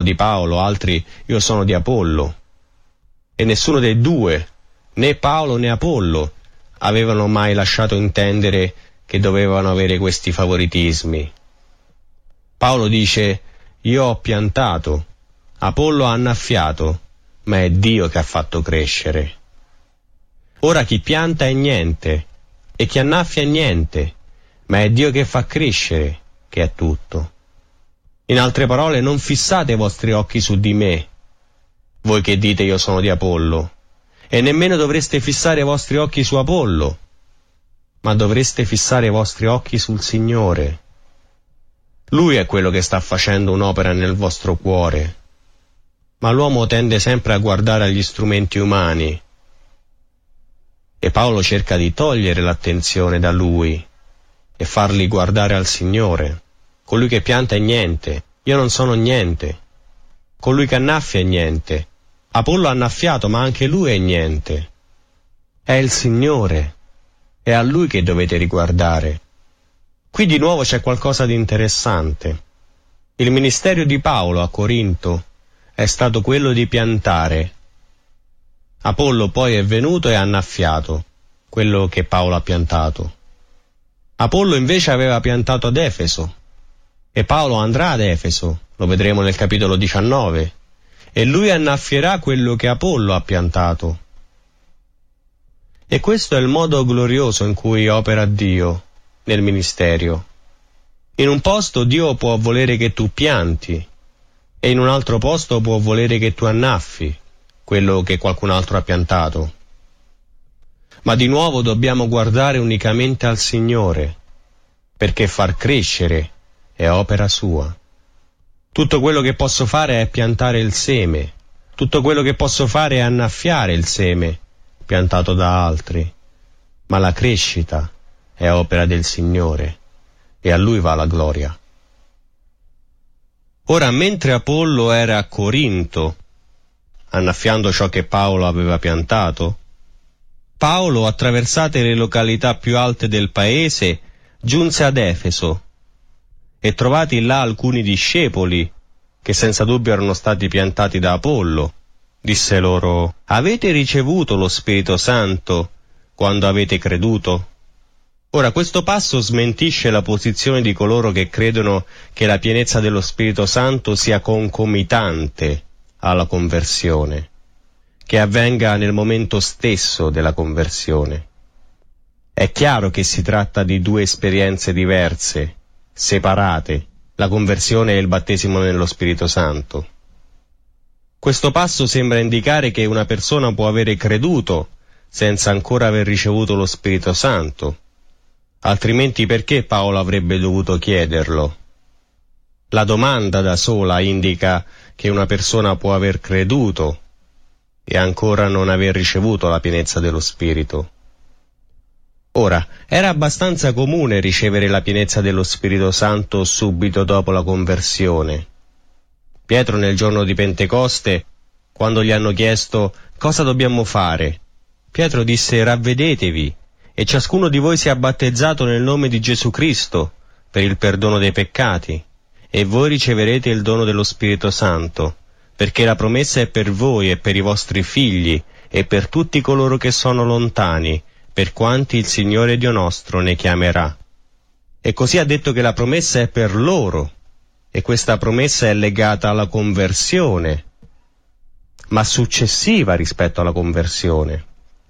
di Paolo, altri io sono di Apollo. E nessuno dei due, né Paolo né Apollo, avevano mai lasciato intendere che dovevano avere questi favoritismi. Paolo dice: io ho piantato, Apollo ha annaffiato, ma è Dio che ha fatto crescere. Ora chi pianta è niente, e chi annaffia è niente, ma è Dio che fa crescere, che è tutto. In altre parole, non fissate i vostri occhi su di me, voi che dite io sono di Apollo, e nemmeno dovreste fissare i vostri occhi su Apollo, ma dovreste fissare i vostri occhi sul Signore. Lui è quello che sta facendo un'opera nel vostro cuore, ma l'uomo tende sempre a guardare agli strumenti umani, e Paolo cerca di togliere l'attenzione da lui e farli guardare al Signore. Colui che pianta è niente, io non sono niente. Colui che annaffia è niente. Apollo ha annaffiato, ma anche lui è niente. È il Signore, è a Lui che dovete riguardare. Qui di nuovo c'è qualcosa di interessante. Il ministero di Paolo a Corinto è stato quello di piantare. Apollo poi è venuto e ha annaffiato quello che Paolo ha piantato. Apollo invece aveva piantato ad Efeso, e Paolo andrà ad Efeso, lo vedremo nel capitolo 19, e lui annaffierà quello che Apollo ha piantato. E questo è il modo glorioso in cui opera Dio nel ministero. In un posto Dio può volere che tu pianti, e in un altro posto può volere che tu annaffi quello che qualcun altro ha piantato. Ma di nuovo dobbiamo guardare unicamente al Signore, perché far crescere è opera sua. Tutto quello che posso fare è piantare il seme, tutto quello che posso fare è annaffiare il seme piantato da altri, ma la crescita è opera del Signore, e a Lui va la gloria. Ora, mentre Apollo era a Corinto, annaffiando ciò che Paolo aveva piantato, Paolo, attraversate le località più alte del paese, giunse ad Efeso, e trovati là alcuni discepoli, che senza dubbio erano stati piantati da Apollo, disse loro: avete ricevuto lo Spirito Santo quando avete creduto? Ora, questo passo smentisce la posizione di coloro che credono che la pienezza dello Spirito Santo sia concomitante alla conversione, che avvenga nel momento stesso della conversione. È chiaro che si tratta di due esperienze diverse, separate, la conversione e il battesimo nello Spirito Santo. Questo passo sembra indicare che una persona può avere creduto senza ancora aver ricevuto lo Spirito Santo, altrimenti perché Paolo avrebbe dovuto chiederlo? La domanda da sola indica che una persona può aver creduto e ancora non aver ricevuto la pienezza dello Spirito. Ora, era abbastanza comune ricevere la pienezza dello Spirito Santo subito dopo la conversione. Pietro, nel giorno di Pentecoste, quando gli hanno chiesto cosa dobbiamo fare, Pietro disse: ravvedetevi e ciascuno di voi sia battezzato nel nome di Gesù Cristo per il perdono dei peccati, e voi riceverete il dono dello Spirito Santo, perché la promessa è per voi e per i vostri figli e per tutti coloro che sono lontani, per quanti il Signore Dio nostro ne chiamerà. E così ha detto che la promessa è per loro, e questa promessa è legata alla conversione, ma successiva rispetto alla conversione,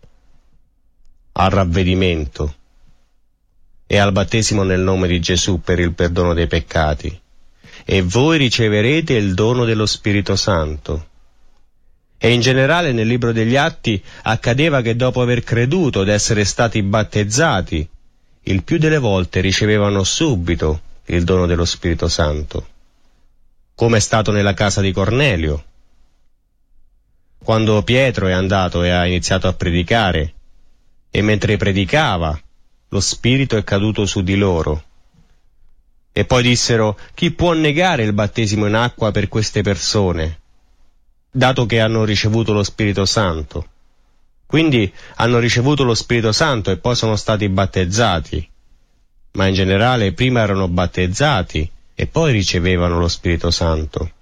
al ravvedimento e al battesimo nel nome di Gesù per il perdono dei peccati. E voi riceverete il dono dello Spirito Santo. E in generale nel libro degli Atti accadeva che dopo aver creduto ed essere stati battezzati, il più delle volte ricevevano subito il dono dello Spirito Santo, come è stato nella casa di Cornelio. Quando Pietro è andato e ha iniziato a predicare, e mentre predicava, lo Spirito è caduto su di loro. E poi dissero: chi può negare il battesimo in acqua per queste persone, dato che hanno ricevuto lo Spirito Santo? Quindi hanno ricevuto lo Spirito Santo e poi sono stati battezzati, ma in generale prima erano battezzati e poi ricevevano lo Spirito Santo.